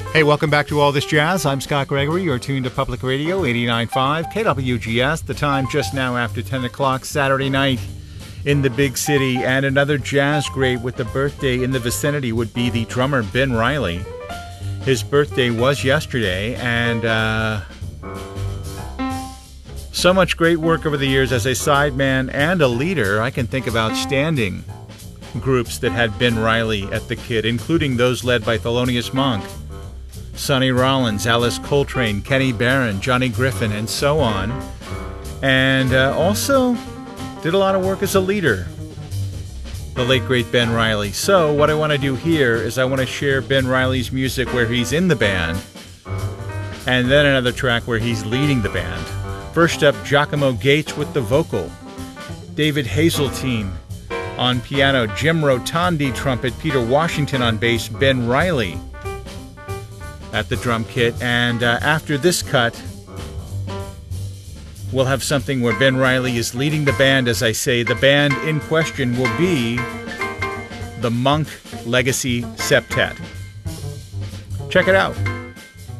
Hey, welcome back to All This Jazz. I'm Scott Gregory. You're tuned to Public Radio 89.5 KWGS. The time just now after 10 o'clock Saturday night in the big city. And another jazz great with a birthday in the vicinity would be the drummer Ben Riley. His birthday was yesterday, and so much great work over the years as a sideman and a leader. I can think of outstanding groups that had Ben Riley at the kit, including those led by Thelonious Monk, Sonny Rollins, Alice Coltrane, Kenny Barron, Johnny Griffin, and so on. And also did a lot of work as a leader, the late great Ben Riley. So what I want to do here is I want to share Ben Riley's music where he's in the band, and then another track where he's leading the band. First up, Giacomo Gates with the vocal, David Hazeltine on piano, Jim Rotondi trumpet, Peter Washington on bass, Ben Riley at the drum kit. And after this cut, we'll have something where Ben Riley is leading the band. As I say, the band in question will be the Monk Legacy Septet. Check it out.